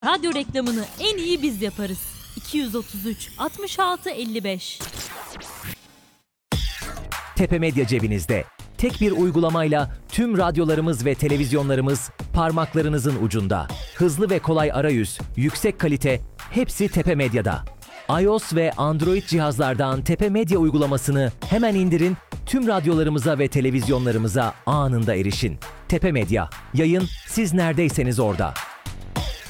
Radyo reklamını en iyi biz yaparız. 233 66 55. Tepe Medya cebinizde. Tek bir uygulamayla tüm radyolarımız ve televizyonlarımız parmaklarınızın ucunda. Hızlı ve kolay arayüz, yüksek kalite, hepsi Tepe Medya'da. iOS ve Android cihazlardan Tepe Medya uygulamasını hemen indirin, tüm radyolarımıza ve televizyonlarımıza anında erişin. Tepe Medya, yayın siz neredeyseniz orada.